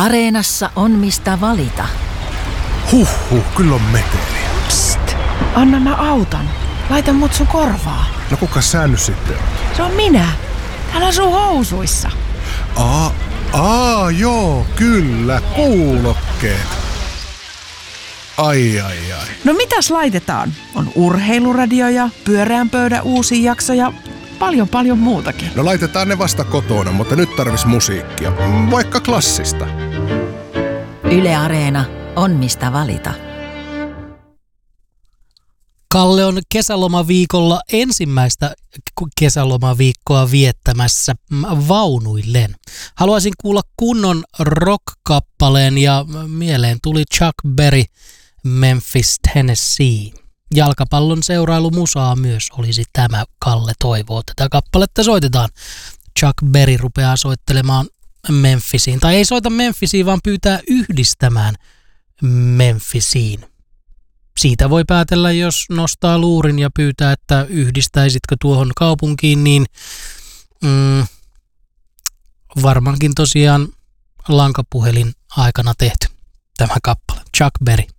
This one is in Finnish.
Areenassa on mistä valita. Kyllä on meteliä. Psst, anna mä autan. Laita mut sun korvaa. No kuka sä nyt sitten on? Se on minä. Täällä on sun housuissa. Joo, kyllä, kuulokkeet. Ai. No mitäs laitetaan? On urheiluradio ja pyöreän pöydän uusi jakso ja paljon muutakin. No laitetaan ne vasta kotona, mutta nyt tarvis musiikkia. Vaikka klassista. Yle Areena on mistä valita. Kalle on kesälomaviikolla ensimmäistä kesälomaviikkoa viettämässä vaunuilleen. Haluaisin kuulla kunnon rock-kappaleen ja mieleen tuli Chuck Berry, Memphis, Tennessee. Jalkapallon seurailumusaa myös olisi tämä. Kalle toivoo, tätä kappaletta soitetaan. Chuck Berry rupeaa soittelemaan Memphisiin. Tai ei soita Memphisiin, vaan pyytää yhdistämään Memphisiin. Siitä voi päätellä, jos nostaa luurin ja pyytää, että yhdistäisitkö tuohon kaupunkiin, niin varmaankin tosiaan lankapuhelin aikana tehty tämä kappale. Chuck Berry.